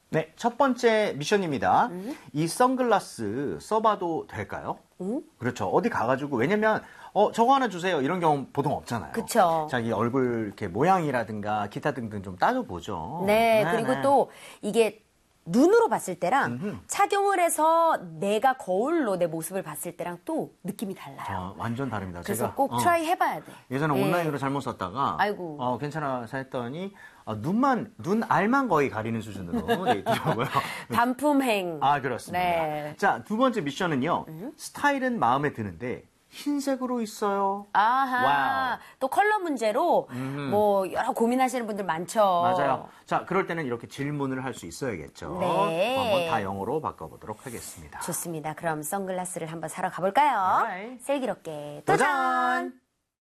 네, 첫 번째 미션입니다. 이 선글라스 써봐도 될까요? 그렇죠. 어디 가가지고, 왜냐면, 저거 하나 주세요. 이런 경우 보통 없잖아요. 그쵸. 자기 얼굴 이렇게 모양이라든가 기타 등등 좀 따져보죠. 네, 그리고 또 이게 눈으로 봤을 때랑 착용을 해서 내가 거울로 내 모습을 봤을 때랑 또 느낌이 달라요. 완전 다릅니다. 그래서 제가 꼭 트라이 해봐야 돼. 예전에 온라인으로 잘못 샀다가 아이고. 괜찮아서 했더니 눈 알만 거의 가리는 수준으로 돼 있더라고요. 반품행. 그렇습니다. 네. 자, 두 번째 미션은요. 스타일은 마음에 드는데 흰색으로 있어요. 아하. 와우. 또 컬러 문제로 뭐 여러 고민하시는 분들 많죠. 맞아요. 자, 그럴 때는 이렇게 질문을 할 수 있어야겠죠. 네. 한번 다 영어로 바꿔보도록 하겠습니다. 좋습니다. 그럼 선글라스를 한번 사러 가볼까요? Alright. 슬기롭게 도전!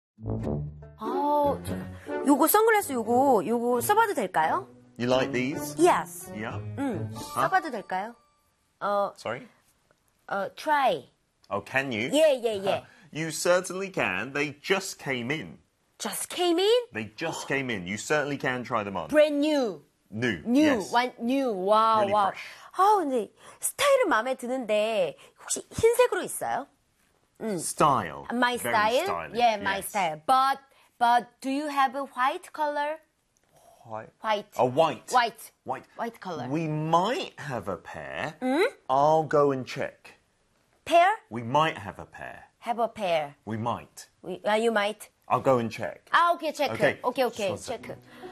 요거 선글라스 요거 써봐도 될까요? You like these? Yes. Yeah. 써봐도 될까요? Sorry? Try. Oh, can you? Yeah. You certainly can. They just came in. Just came in? They just came in. You certainly can try them on. Brand new. New. New. Yes. New. 와우, Really 와우. fresh. 근데 스타일은 마음에 드는데 혹시 흰색으로 있어요? Style. My Very style? stylish. Yeah, my Yes. style. But do you have a white color? White. White. Oh, white. White. White. White color. We might have a pair. I'll go and check. Pair? We might have a pair. Have a pair. We might. You might. I'll go and check. 오케이, 체크. Okay. 오케이, Just one 체크.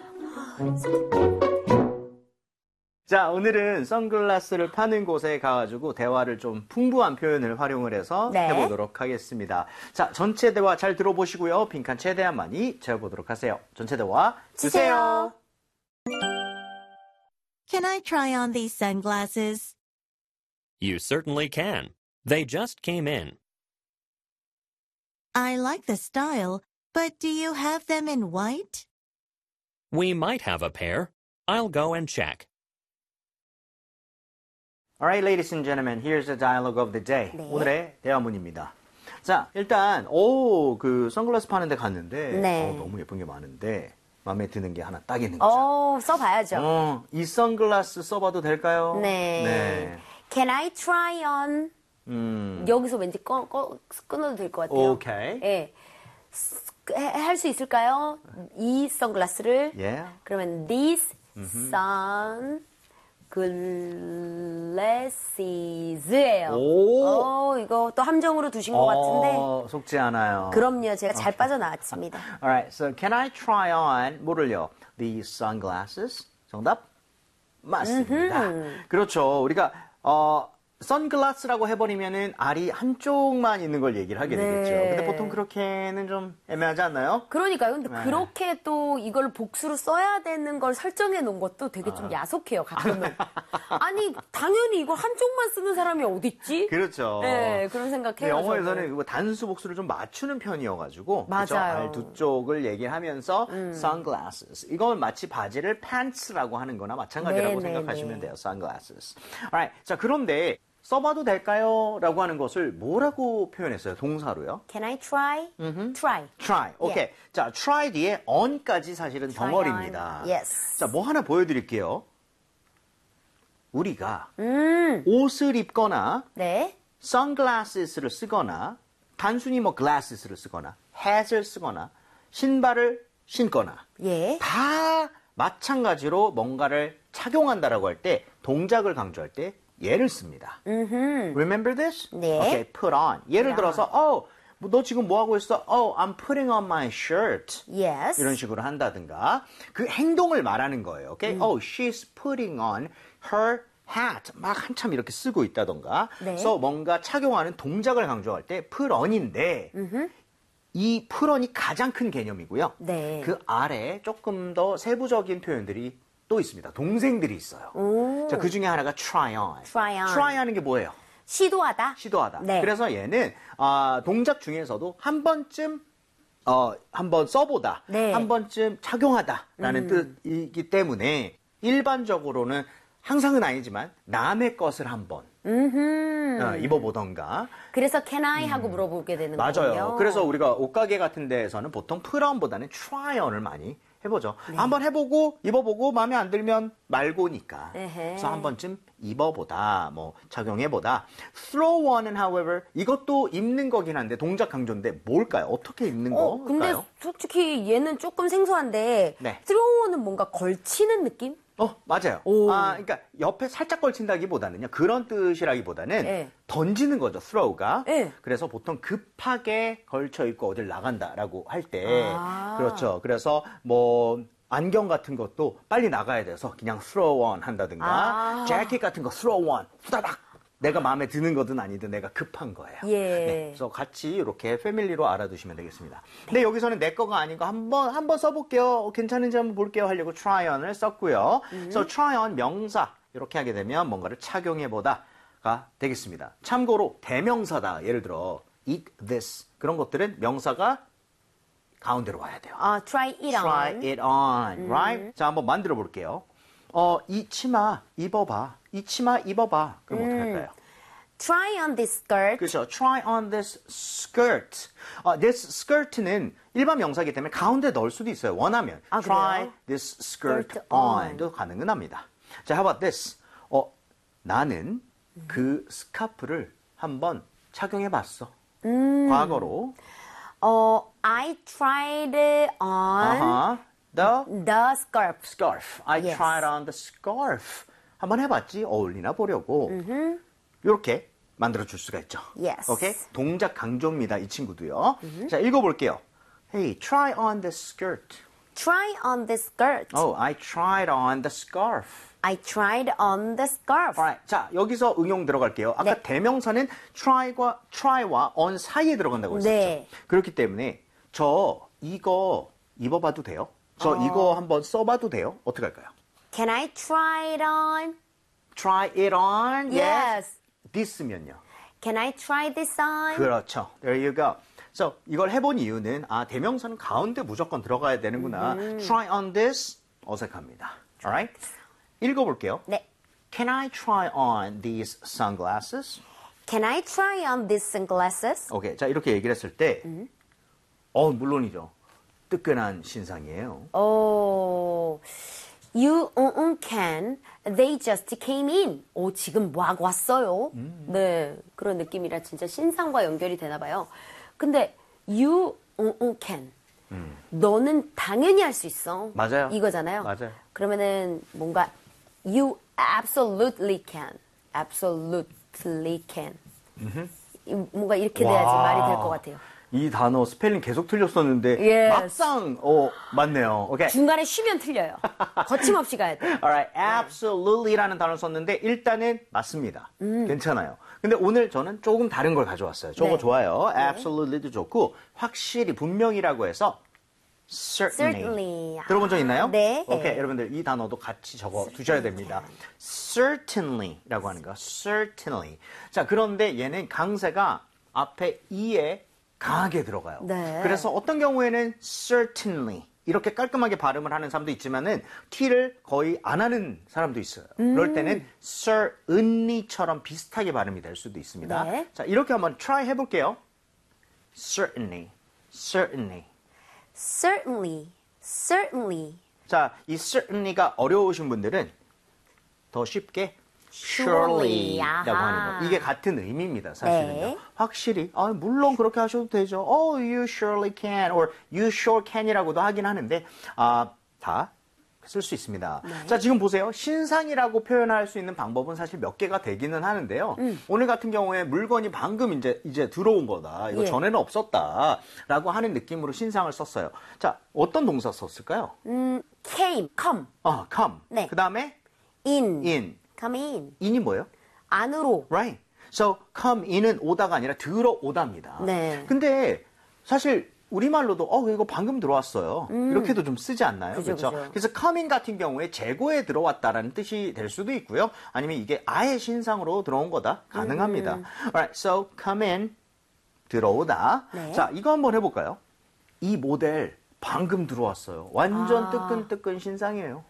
자, 오늘은 선글라스를 파는 곳에 가가지고 대화를 좀 풍부한 표현을 활용을 해서 네. 해보도록 하겠습니다. 자, 전체 대화 잘 들어보시고요. 빈칸 최대한 많이 채워보도록 하세요. 전체 대화 주세요. Can I try on these sunglasses? You certainly can. They just came in. I like the style, but do you have them in white? We might have a pair. I'll go and check. Alright, ladies and gentlemen, here's the dialogue of the day. 네. 오늘의 대화문입니다. 자, 일단 그 선글라스 파는 데 갔는데 네. 너무 예쁜 게 많은데 마음에 드는 게 하나 딱 있는 거죠. 써봐야죠. 이 선글라스 써봐도 될까요? 네. Can I try on? 여기서 왠지 끊어도 될 것 같아요. 오케이. 예. 할 수 있을까요? 이 선글라스를. Yeah. 그러면 these sunglasses예요. 오. 이거 또 함정으로 두신 것 같은데. 속지 않아요. 그럼요. 제가 잘 빠져나왔습니다. Alright, so can I try on 뭐를요? These sunglasses? 정답? 맞습니다. 그렇죠. 우리가 선글라스라고 해버리면은 알이 한쪽만 있는 걸 얘기를 하게 되겠죠. 네. 근데 보통 그렇게는 좀 애매하지 않나요? 그러니까요. 근데 그렇게 또 이걸 복수로 써야 되는 걸 설정해 놓은 것도 되게 좀 야속해요, 가끔은. 아니, 당연히 이걸 한쪽만 쓰는 사람이 어딨지? 그렇죠. 네, 그런 생각해요. 영어에서는 저는. 그거 단수 복수를 좀 맞추는 편이어가지고 맞아요. 그렇죠? 알 두 쪽을 얘기하면서 sunglasses 이건 마치 바지를 pants라고 하는 거나 마찬가지라고 네, 생각하시면 네. 돼요. sunglasses. Alright, 자 그런데 써봐도 될까요? 라고 하는 것을 뭐라고 표현했어요? 동사로요? Can I try? Try. try. 오케이. 자, try 뒤에 on까지 사실은 Try 덩어리입니다. on. Yes. 자, 뭐 하나 보여드릴게요. 우리가 옷을 입거나 네. sunglasses를 쓰거나 단순히 뭐 glasses를 쓰거나 hat을 쓰거나 신발을 신거나 예. 다 마찬가지로 뭔가를 착용한다라고 할 때 동작을 강조할 때 얘를 씁니다. Remember this? 네. Okay, put on. 예를 Put 들어서 너 지금 뭐 하고 있어? I'm putting on my shirt. Yes. 이런 식으로 한다든가 그 행동을 말하는 거예요. Okay? She's putting on her hat. 막 한참 이렇게 쓰고 있다던가. 네. 그래서 뭔가 착용하는 동작을 강조할 때 put on인데 이 put on이 가장 큰 개념이고요. 네. 그 아래 조금 더 세부적인 표현들이 또 있습니다. 동생들이 있어요. 자, 그 중에 하나가 try on. Try on. try 하는 게 뭐예요? 시도하다. 시도하다. 네. 그래서 얘는 동작 중에서도 한 번쯤 한번 써보다, 네. 한 번쯤 착용하다라는 뜻이기 때문에 일반적으로는 항상은 아니지만 남의 것을 한번 입어보던가. 그래서 can I 하고 물어보게 되는 맞아요. 거군요. 그래서 우리가 옷가게 같은 데에서는 보통 put on보다는 try on을 많이 해보죠. 한번 해보고 입어보고 마음에 안 들면 말고니까. 에헤. 그래서 한 번쯤 입어보다, 뭐 착용해보다. throw on은 however 이것도 입는 거긴 한데 동작 강조인데 뭘까요? 어떻게 입는 근데 걸까요? 솔직히 얘는 조금 생소한데 네. throw-on은 뭔가 걸치는 느낌? 맞아요. 오. 그러니까 옆에 살짝 걸친다기보다는요. 그런 뜻이라기보다는 네. 던지는 거죠. throw가. 네. 그래서 보통 급하게 걸쳐 입고 어딜 나간다라고 할 때 아. 그렇죠. 그래서 뭐 안경 같은 것도 빨리 나가야 돼서 그냥 throw on 한다든가 재킷 같은 거 throw on 후다닥 내가 마음에 드는 거든 아니든 내가 급한 거예요. 예. 네, 그래서 같이 이렇게 패밀리로 알아두시면 되겠습니다. 근데 여기서는 내 거가 아닌 거 한번 써볼게요. 괜찮은지 한번 볼게요 하려고 try on을 썼고요. 그래서 try on 명사 이렇게 하게 되면 뭔가를 착용해보다가 되겠습니다. 참고로 대명사다. 예를 들어 eat this 그런 것들은 명사가 가운데로 와야 돼요. try it on. Try it on, right? 자, 한번 만들어 볼게요. 이 치마 입어봐. 이 치마 입어봐. 그럼 어떻게 할까요? Try on this skirt. 그렇죠. Try on this skirt. This skirt는 일반 명사이기 때문에 가운데 넣을 수도 있어요. 원하면. 아, Try 그래요? this skirt Skirt on도 가능은 합니다. 자, how about this? 나는 그 스카프를 한번 착용해 봤어. 과거로. I tried on the scarf. scarf. I Yes. tried on the scarf. 한번 해봤지? 어울리나 보려고. 이렇게 만들어줄 수가 있죠. Yes. 오케이? 동작 강조입니다. 이 친구도요. 자, 읽어볼게요. Hey, try on this skirt. Try on this skirt. I tried on the scarf. I tried on the scarf. Alright. 자, 여기서 응용 들어갈게요. 아까 네. 대명사는 try와 on 사이에 들어간다고 했었죠. 네. 그렇기 때문에 저 이거 입어봐도 돼요? 저 이거 한번 써봐도 돼요? 어떻게 할까요? Can I try it on? Try it on. Yes. this면요. Can I try this on? 그렇죠. There you go. So, 이걸 해본 이유는 대명사는 가운데 무조건 들어가야 되는구나. Try on this 어색합니다. Alright? 읽어볼게요. 네. Can I try on these sunglasses? Can I try on these sunglasses? 오케이. 자, 이렇게 얘기를 했을 때 물론이죠. 뜨끈한 신상이에요. You can. They just came in. 지금 막 왔어요. 네, 그런 느낌이라 진짜 신상과 연결이 되나 봐요. 근데 you can. 너는 당연히 할 수 있어. 맞아요. 이거잖아요. 맞아요. 그러면은 뭔가 you absolutely can. absolutely can. 뭔가 이렇게 돼야지 와. 말이 될 것 같아요. 이 단어 스펠링 계속 틀렸었는데 Yes. 막상 맞네요. 오케이. 중간에 쉬면 틀려요. 거침없이 가야 돼. Alright, absolutely라는 단어를 썼는데 일단은 맞습니다. 괜찮아요. 근데 오늘 저는 조금 다른 걸 가져왔어요. 저거 네. 좋아요. absolutely도 좋고 확실히 분명이라고 해서 certainly. 들어본 적 있나요? 네. 오케이, 여러분들 이 단어도 같이 적어 두셔야 됩니다. certainly라고 하는 거. certainly. 자, 그런데 얘는 강세가 앞에 e에 강하게 들어가요. 네. 그래서 어떤 경우에는 certainly 이렇게 깔끔하게 발음을 하는 사람도 있지만은 t를 거의 안 하는 사람도 있어요. 그럴 때는 certainly처럼 비슷하게 발음이 될 수도 있습니다. 네. 자, 이렇게 한번 try 해볼게요. certainly, certainly. Certainly. Certainly. 자, 이 certainly가 어려우신 분들은 더 쉽게 Surely. surely라고 하는 아하. 거. 이게 같은 의미입니다, 사실은요. 네. 확실히, 물론 그렇게 하셔도 되죠. You surely can, or you sure can이라고도 하긴 하는데, 다 쓸 수 있습니다. 자, 지금 보세요. 신상이라고 표현할 수 있는 방법은 사실 몇 개가 되기는 하는데요. 오늘 같은 경우에 물건이 방금 이제 들어온 거다. 이거 예. 전에는 없었다라고 하는 느낌으로 신상을 썼어요. 자, 어떤 동사 썼을까요? Came. Come. come. 네. 그 다음에 In. in. Come in. in이 뭐예요? 안으로. Right. So come in은 오다가 아니라 들어오다입니다. 네. 근데 사실 우리말로도 이거 방금 들어왔어요. 이렇게도 좀 쓰지 않나요? 그죠, 그렇죠? 그죠. 그래서 come in 같은 경우에 재고에 들어왔다라는 뜻이 될 수도 있고요. 아니면 이게 아예 신상으로 들어온 거다. 가능합니다. Alright. So come in 들어오다. 네. 자, 이거 한번 해볼까요? 이 모델 방금 들어왔어요. 완전 뜨끈뜨끈 신상이에요.